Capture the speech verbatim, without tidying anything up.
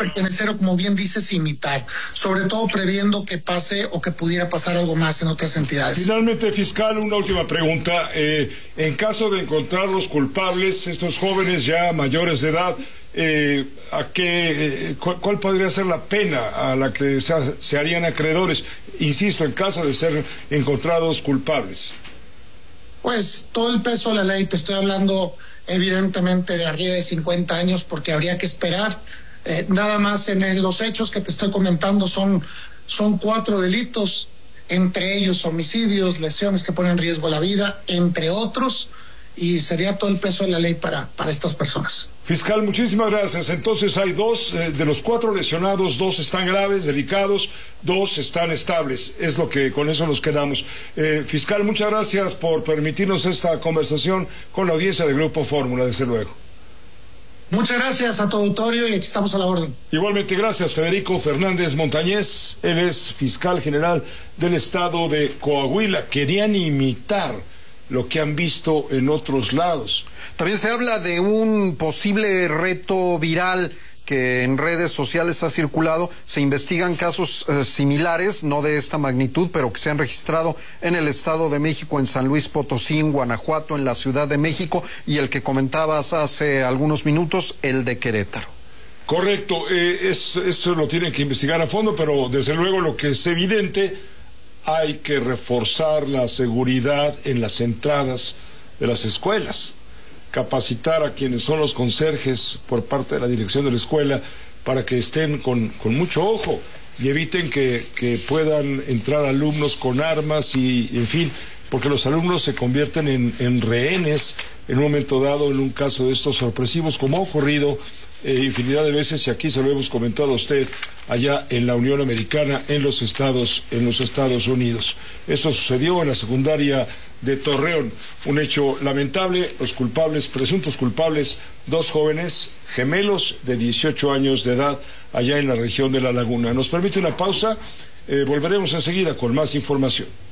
pertenecer o, como bien dices, imitar, sobre todo previendo que pase o que pudiera pasar algo más en otras entidades. Finalmente, fiscal, una última pregunta. Eh, en caso de encontrar los culpables, estos jóvenes ya mayores de edad, eh, ¿a qué, eh, cuál, cuál podría ser la pena a la que se, se harían acreedores? Insisto, en caso de ser encontrados culpables. Pues todo el peso de la ley, te estoy hablando evidentemente de arriba de cincuenta años, porque habría que esperar. Eh, nada más en, en los hechos que te estoy comentando son, son cuatro delitos, entre ellos homicidios, lesiones que ponen en riesgo la vida, entre otros, y sería todo el peso de la ley para, para estas personas. Fiscal, muchísimas gracias. Entonces hay dos, eh, de los cuatro lesionados, dos están graves, delicados, dos están estables. Es lo que con eso nos quedamos. Eh, fiscal, muchas gracias por permitirnos esta conversación con la audiencia de Grupo Fórmula, desde luego. Muchas gracias a tu auditorio y aquí estamos a la orden. Igualmente, gracias, Federico Fernández Montañez. Él es fiscal general del estado de Coahuila. Querían imitar lo que han visto en otros lados. También se habla de un posible reto viral que en redes sociales ha circulado. Se investigan casos eh, similares, no de esta magnitud, pero que se han registrado en el Estado de México, en San Luis Potosí, en Guanajuato, en la Ciudad de México, y el que comentabas hace algunos minutos, el de Querétaro. Correcto, eh, es, esto lo tienen que investigar a fondo, pero desde luego lo que es evidente, hay que reforzar la seguridad en las entradas de las escuelas, capacitar a quienes son los conserjes por parte de la dirección de la escuela para que estén con, con mucho ojo y eviten que, que puedan entrar alumnos con armas y, en fin, porque los alumnos se convierten en, en rehenes en un momento dado, en un caso de estos sorpresivos, como ha ocurrido eh, infinidad de veces, y aquí se lo hemos comentado a usted, allá en la Unión Americana, en los Estados, en los Estados Unidos. Esto sucedió en la secundaria de Torreón, un hecho lamentable. Los culpables, presuntos culpables, dos jóvenes gemelos de dieciocho años de edad, allá en la región de La Laguna. Nos permite una pausa, eh, volveremos enseguida con más información.